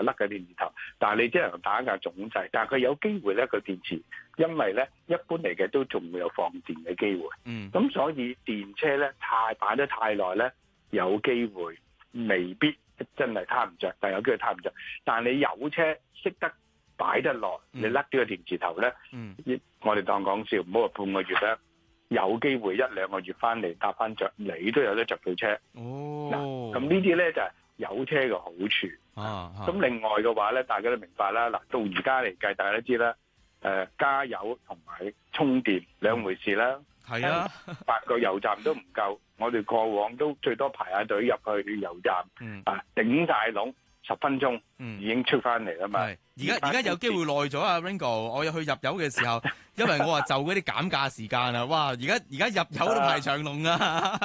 甩嘅電池頭，但係你只能打一架總掣，但係佢有機會咧個電池，因為咧一般嚟嘅都仲會有放電嘅機會，咁所以電車咧擺得太耐咧，有機會未必真係攤唔着，但係有機會攤唔着。但係你有車識得擺得耐，你甩咗個電池頭咧，我哋當講笑，唔好話半個月啦，有機會1-2個月翻嚟搭翻着，你都有得着到車。咁呢啲咧就係有車嘅好處。咁另外嘅話咧，大家都明白啦。嗱，到而家嚟計，大家都知啦。加油同埋充電兩回事啦。係啊，8個油站都唔夠，我哋過往都最多排下隊入去油站，頂晒籠10分鐘已經出翻嚟啦嘛。 而家有機會耐咗啊 Ringo， 我入去入油嘅時候，因為我話就嗰啲減價時間啊，哇！而家入油都排長龍啊。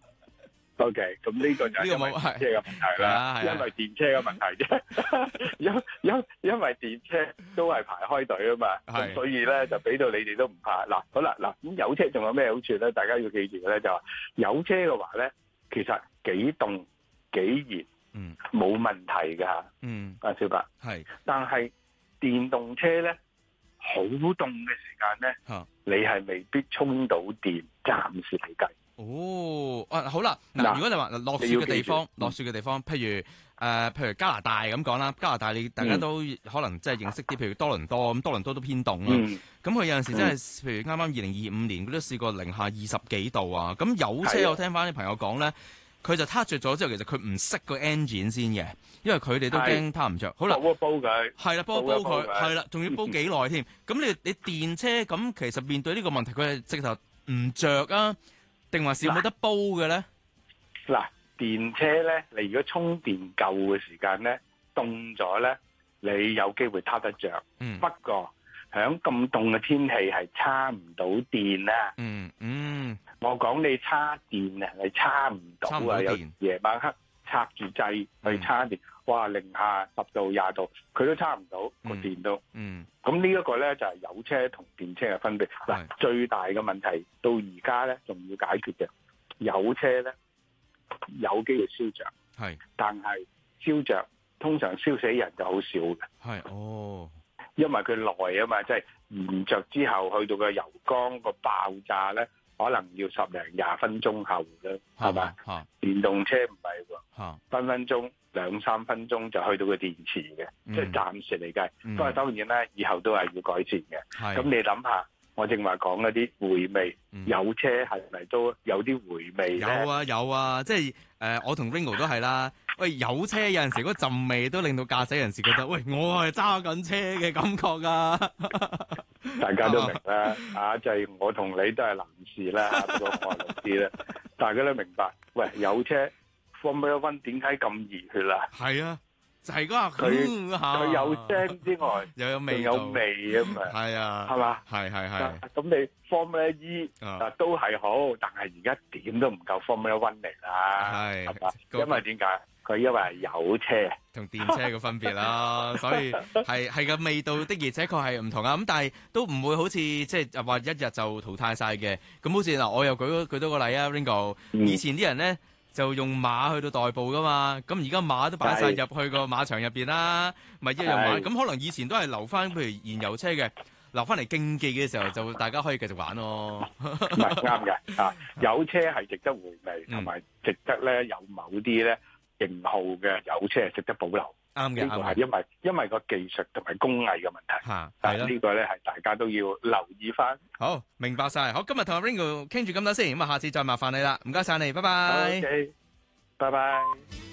OK， 咁呢個就係因為電車嘅問題啦，因為電車嘅問題啫，因為電車都係排開隊啊嘛，咁所以咧就俾到你哋都唔怕。嗱，好啦，嗱咁有車仲有咩好處咧？大家要記住咧，就話有車嘅話咧，其實幾凍幾熱，冇問題噶。阿小白，但係電動車咧，好凍嘅時間咧，你係未必充到電，暫時嚟計。 好啦，嗱，如果你話落雪嘅地方，譬如加拿大咁講啦，加拿大大家都可能即係認識啲，譬如多倫多咁，多倫多都偏凍啦。咁佢有陣時真係，譬如啱啱2025年，佢都試過零下20幾度啊。咁有車我聽翻啲朋友講咧，佢就撻着咗之後，其實佢唔熄個 engine 先嘅，因為佢哋都驚撻唔着。好啦， 煲佢， 係啦，煲佢，係啦，仲要煲幾耐添。咁你電車咁，其實面對呢個問題，佢係直頭唔着啊？定話是冇得煲嘅咧？ 嗱，電車咧，你如果充電夠嘅時間咧，凍咗咧，你有機會撻得着。不過響咁凍嘅天氣係叉唔到電啊。我講你叉電啊，你叉唔到啊。有夜晚黑插住掣去叉電，哇，零下10度20度，佢都叉唔到個電都。咁呢一個咧就係有車同電車嘅分別。嗱，最大嘅問題到而家咧仲要解決嘅，有車咧有機會燒着，但係燒着通常燒死人就好少嘅。因為佢耐啊嘛，即係燃着之後去到個油缸個爆炸咧，可能要10零20分鐘後啦，係嘛？電動車唔係喎，分分鐘2-3分鐘就去到個電池嘅，即係暫時嚟計。不過當然咧，以後都係要改善嘅。咁你諗下，我正話講嗰啲回味，有車係咪都有啲回味咧？ 有啊，即係我同 Ringo 都係啦。喂，有車有陣時嗰陣味都令到駕駛人士覺得，喂，我係揸緊車嘅感覺啊！ 大家都明啦，就係我同你都係男士啦，不過我係女士啦，大家都明白。喂，有車 Formula One 點解咁熱血啦？ 係啊，就係嗰下佢有聲之外， 又有味， 仲有味啊嘛。係啊，係嘛？係。咁你 Formula E 都係好，但係而家點都唔夠 Formula One 嚟啦。係嘛？因為點解？佢因為係有車同電車嘅分別啦，所以係個味道的，而且確係唔同啊。咁但係都唔會好似即係話一日就淘汰晒嘅。咁好似嗱，我又舉多個例啊 Ringo。以前啲人咧就用馬去到代步噶嘛，咁而家馬都擺晒入去個馬場入邊啦，咪一樣馬。咁可能以前都係留翻譬如燃油車嘅，留翻嚟競技嘅時候就大家可以繼續玩咯。 唔係啱嘅，有車係值得回味，同埋值得咧有某啲咧型號嘅有車係值得保留。啱嘅，呢個係因為個技術同埋工藝嘅問題。但係呢個咧係大家都要留意翻。 好，明白晒。好，今日同阿 Ringo 傾住咁多先，咁啊下次再麻煩你啦。唔該晒你，拜拜。 OK，拜拜。